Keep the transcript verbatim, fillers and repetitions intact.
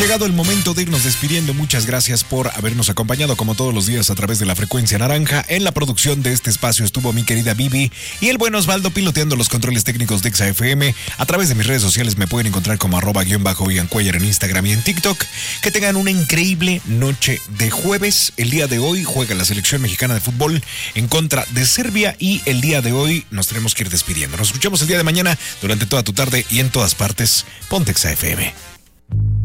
llegado el momento de irnos despidiendo. Muchas gracias por habernos acompañado como todos los días a través de la frecuencia naranja. En la producción de este espacio estuvo mi querida Vivi y el buen Osvaldo piloteando los controles técnicos de Exa F M. A través de mis redes sociales me pueden encontrar como arroba guión bajo Ian Cuellar en Instagram y en TikTok. Que tengan una increíble noche de jueves. El día de hoy juega la selección mexicana de fútbol en contra de Serbia y el día de hoy nos tenemos que ir despidiendo. Nos escuchamos el día de mañana durante toda tu tarde y en todas partes. Ponte Exa F M.